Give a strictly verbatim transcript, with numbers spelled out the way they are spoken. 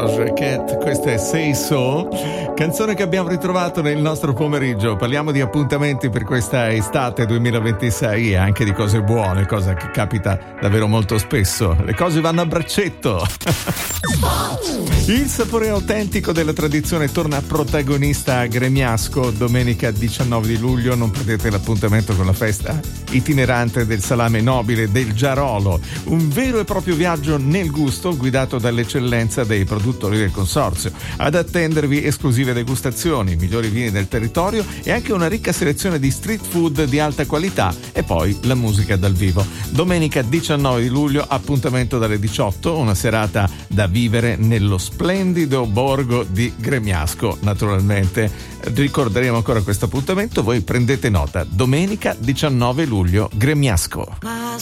Doja Cat, questa è Say So, canzone che abbiamo ritrovato nel nostro pomeriggio. Parliamo di appuntamenti per questa estate duemilaventisei e anche di cose buone, cosa che capita davvero molto spesso. Le cose vanno a braccetto. Il sapore autentico della tradizione torna protagonista a Gremiasco domenica diciannove di luglio. Non perdete l'appuntamento con la festa itinerante del salame nobile del Giarolo, un vero e proprio viaggio nel gusto guidato dall'eccellenza dei produttori del consorzio. Ad attendervi esclusive degustazioni, i migliori vini del territorio e anche una ricca selezione di street food di alta qualità e poi la musica dal vivo. Domenica diciannove di luglio, appuntamento dalle diciotto, una serata da vivere nello splendido borgo di Gremiasco. Naturalmente ricorderemo ancora questo appuntamento, voi prendete nota: domenica diciannove luglio, Gremiasco. My